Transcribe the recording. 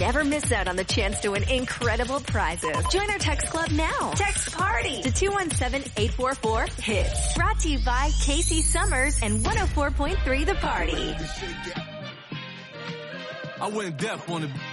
never miss out on the chance to win incredible prizes. Join our text club now. Text PARTY to 217-844-HITS. Brought to you by Casey Summers and 104.3 The Party. I went deaf on the